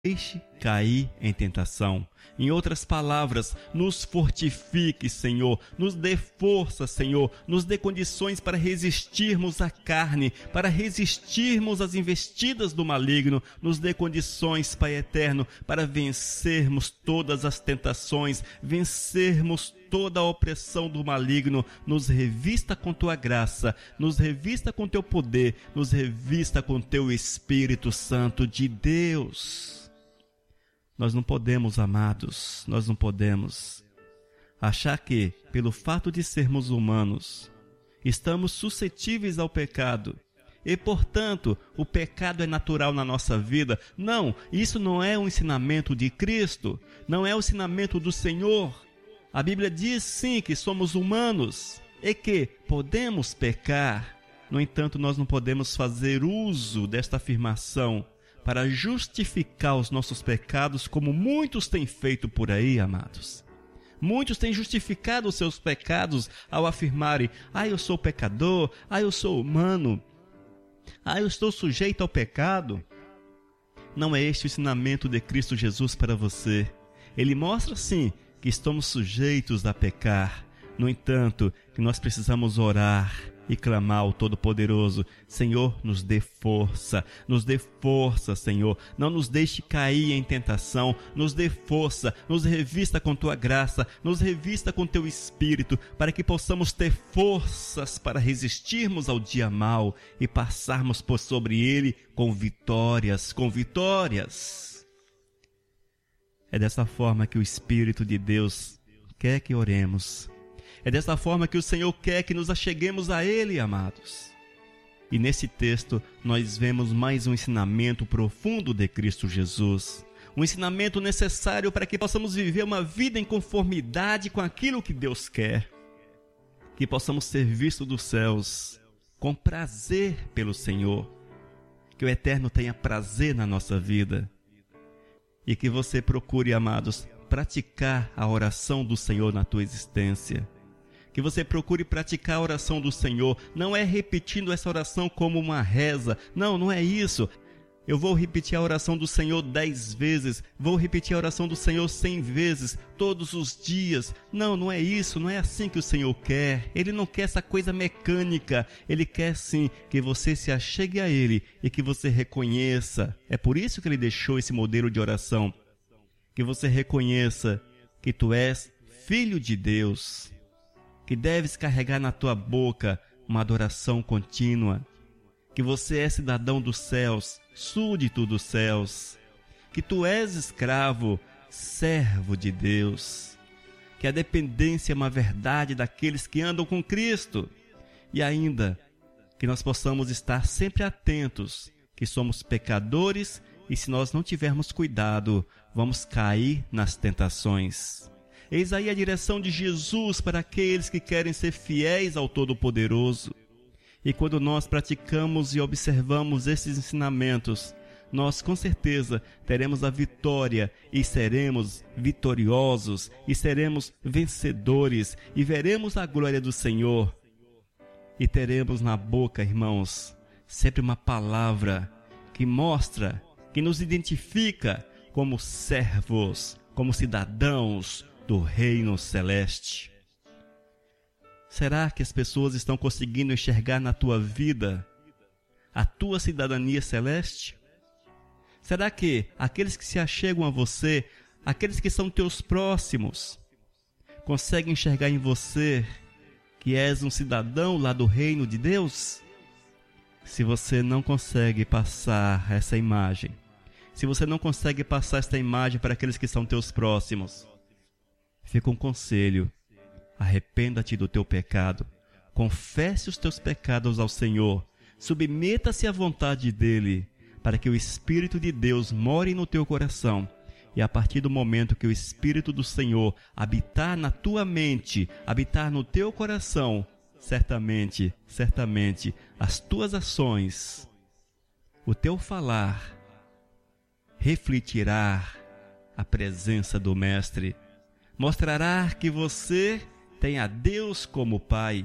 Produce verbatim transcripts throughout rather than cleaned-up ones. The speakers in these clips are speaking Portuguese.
deixe cair em tentação. Em outras palavras, nos fortifique, Senhor, nos dê força, Senhor, nos dê condições para resistirmos à carne, para resistirmos às investidas do maligno, nos dê condições, Pai eterno, para vencermos todas as tentações, vencermos toda a opressão do maligno. Nos revista com Tua graça, nos revista com Teu poder, nos revista com Teu Espírito Santo de Deus. Nós não podemos, amados, nós não podemos achar que, pelo fato de sermos humanos, estamos suscetíveis ao pecado e, portanto, o pecado é natural na nossa vida. Não, isso não é o ensinamento de Cristo, não é o ensinamento do Senhor. A Bíblia diz sim que somos humanos e que podemos pecar. No entanto, nós não podemos fazer uso desta afirmação para justificar os nossos pecados, como muitos têm feito por aí, amados. Muitos têm justificado os seus pecados ao afirmarem: ah, eu sou pecador, ah, eu sou humano, ah, eu estou sujeito ao pecado. Não é este o ensinamento de Cristo Jesus para você. Ele mostra sim que estamos sujeitos a pecar. No entanto, que nós precisamos orar e clamar ao Todo-Poderoso: Senhor, nos dê força, nos dê força, Senhor, não nos deixe cair em tentação, nos dê força, nos revista com Tua graça, nos revista com Teu Espírito, para que possamos ter forças para resistirmos ao dia mau e passarmos por sobre ele com vitórias, com vitórias. É dessa forma que o Espírito de Deus quer que oremos. É dessa forma que o Senhor quer que nos acheguemos a Ele, amados. E nesse texto nós vemos mais um ensinamento profundo de Cristo Jesus. Um ensinamento necessário para que possamos viver uma vida em conformidade com aquilo que Deus quer. Que possamos ser vistos dos céus com prazer pelo Senhor. Que o Eterno tenha prazer na nossa vida. E que você procure, amados, praticar a oração do Senhor na tua existência. Que você procure praticar a oração do Senhor. Não é repetindo essa oração como uma reza. Não, não é isso. Eu vou repetir a oração do Senhor dez vezes. Vou repetir a oração do Senhor cem vezes, todos os dias. Não, não é isso. Não é assim que o Senhor quer. Ele não quer essa coisa mecânica. Ele quer sim que você se achegue a Ele e que você reconheça. É por isso que Ele deixou esse modelo de oração. Que você reconheça que tu és filho de Deus. Que deves carregar na tua boca uma adoração contínua, que você é cidadão dos céus, súdito dos céus, que tu és escravo, servo de Deus, que a dependência é uma verdade daqueles que andam com Cristo, e ainda que nós possamos estar sempre atentos, que somos pecadores e se nós não tivermos cuidado, vamos cair nas tentações. Eis aí a direção de Jesus para aqueles que querem ser fiéis ao Todo-Poderoso. E quando nós praticamos e observamos esses ensinamentos, nós com certeza teremos a vitória e seremos vitoriosos e seremos vencedores e veremos a glória do Senhor. E teremos na boca, irmãos, sempre uma palavra que mostra, que nos identifica como servos, como cidadãos do reino celeste. Será que as pessoas estão conseguindo enxergar na tua vida a tua cidadania celeste? Será que aqueles que se achegam a você, aqueles que são teus próximos, conseguem enxergar em você que és um cidadão lá do reino de Deus? Se você não consegue passar essa imagem, se você não consegue passar esta imagem para aqueles que são teus próximos, fica um conselho: arrependa-te do teu pecado, confesse os teus pecados ao Senhor, submeta-se à vontade dEle, para que o Espírito de Deus more no teu coração, e a partir do momento que o Espírito do Senhor habitar na tua mente, habitar no teu coração, certamente, certamente, as tuas ações, o teu falar, refletirá a presença do Mestre, mostrará que você tem a Deus como Pai,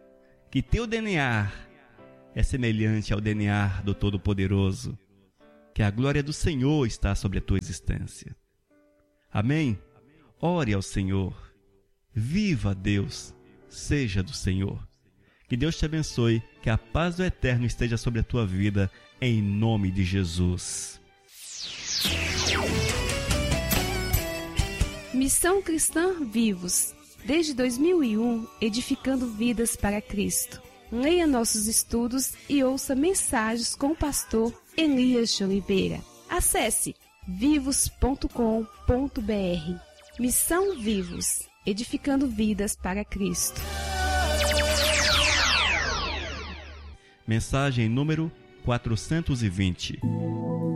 que teu D N A é semelhante ao D N A do Todo-Poderoso. que a glória do Senhor está sobre a tua existência. Amém? Ore ao Senhor. Viva a Deus. Seja do Senhor. Que Deus te abençoe, que a paz do Eterno esteja sobre a tua vida, em nome de Jesus. Missão Cristã Vivos. Desde dois mil e um, edificando vidas para Cristo. Leia nossos estudos e ouça mensagens com o pastor Elias de Oliveira. Acesse vivos ponto com ponto br. Missão Vivos, edificando vidas para Cristo. Mensagem número quatrocentos e vinte.